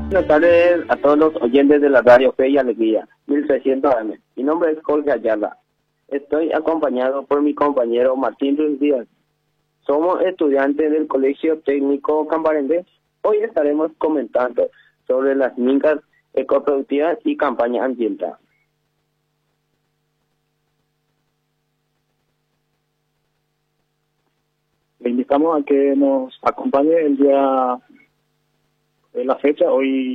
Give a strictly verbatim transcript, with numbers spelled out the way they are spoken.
Buenas tardes a todos los oyentes de la radio Fe y Alegría, mil trescientos A M. Mi nombre es Jorge Ayala. Estoy acompañado por mi compañero Martín Luis Díaz. Somos estudiantes del Colegio Técnico Cambarende. Hoy estaremos comentando sobre las mincas ecoproductivas y campaña ambiental. Le invitamos a que nos acompañe el día de la fecha. Hoy